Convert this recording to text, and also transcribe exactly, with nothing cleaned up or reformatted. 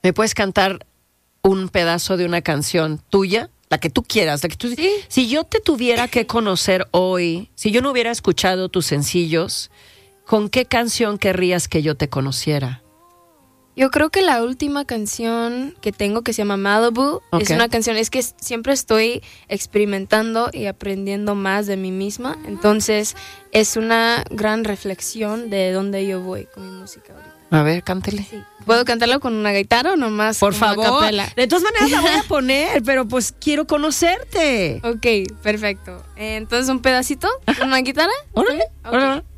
¿Me puedes cantar un pedazo de una canción tuya? La que tú quieras, la que tú... Sí. Si yo te tuviera que conocer hoy, si yo no hubiera escuchado tus sencillos, ¿con qué canción querrías que yo te conociera? Yo creo que la última canción que tengo, que se llama Malibu, Okay. es una canción, es que siempre estoy experimentando y aprendiendo más de mí misma, entonces es una gran reflexión de dónde yo voy con mi música ahorita. A ver, cántele. Sí. ¿Puedo cantarlo con una guitarra o nomás Por como a favor. capela? De todas maneras la voy a poner, pero pues quiero conocerte. Ok, perfecto. Entonces, ¿un pedacito? ¿Una guitarra? Órale, Ok. órale.